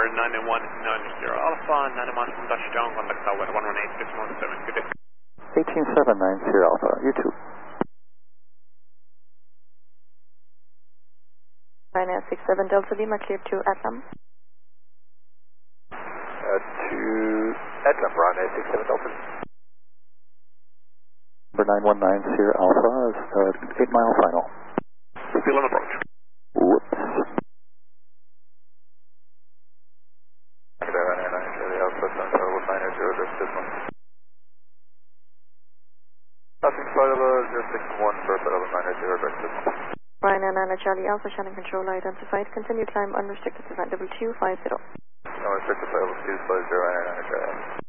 99190 Alpha, 9 from touchdown, contact tower 118.617, good day. 18790 Alpha, you too. Ryanair 67 Delta Lima, cleared to Atlam. To Atlam, Ryanair 67 Delta. Number 9190 Alpha is 8 mile final. Still on approach. Whoops. Ryanair 90 Alpha, 790, Passing flight level 061 for flight level 90, direct system. Ryanair 9 Charlie Alpha, channel control identified. Continue climb unrestricted to flight level 250. No restricted flight level 250, Ryanair 9 Charlie Alpha.